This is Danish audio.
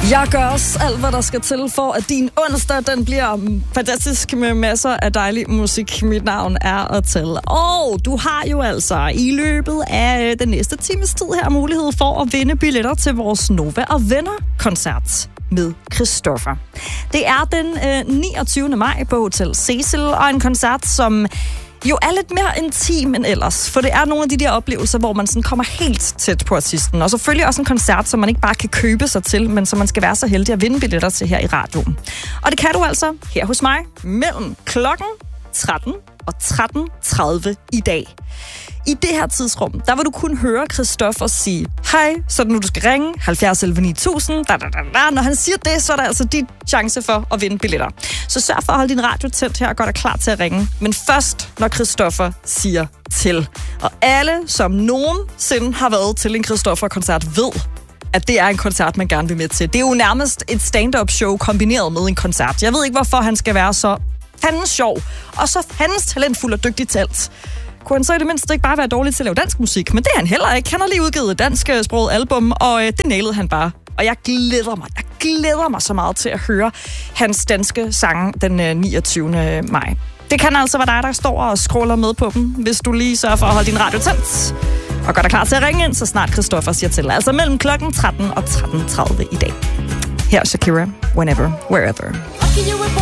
Jeg gør også alt, hvad der skal til for, at din onsdag, den bliver fantastisk med masser af dejlig musik. Mit navn er Atel. Og du har jo altså i løbet af den næste times tid her mulighed for at vinde billetter til vores Nova og Venner-koncert med Christoffer. Det er den 29. maj på Hotel Cecil, og en koncert, som jo er lidt mere intim end ellers, for det er nogle af de der oplevelser, hvor man sådan kommer helt tæt på artisten, og selvfølgelig også en koncert, som man ikke bare kan købe sig til, men som man skal være så heldig at vinde billetter til her i radioen. Og det kan du altså her hos mig mellem klokken 13 og 13.30 i dag. I det her tidsrum, der vil du kun høre Christoffer sige hej, så nu du skal ringe 70 11 9000. Når han siger det, så er der altså din chance for at vinde billetter. Så sørg for at holde din radio tændt her og gør dig klar til at ringe. Men først, når Christoffer siger til. Og alle, som nogensinde har været til en Christoffer-koncert, ved, at det er en koncert, man gerne vil med til. Det er jo nærmest et stand-up show kombineret med en koncert. Jeg ved ikke, hvorfor han skal være så fandens sjov, og så fandens talentfuld og dygtig til alt. Kunne han så i det mindste ikke bare være dårlig til at lave dansk musik? Men det er han heller ikke. Han har lige udgivet et dansksproget album, og det nailede han bare. Og jeg glæder mig så meget til at høre hans danske sange den 29. maj. Det kan altså være dig, der står og scroller med på dem, hvis du lige sørger for at holde din radio tændt. Og gør dig klar til at ringe ind, så snart Christoffer siger til. Altså mellem klokken 13 og 13.30 i dag. Her er Shakira, Whenever, Wherever.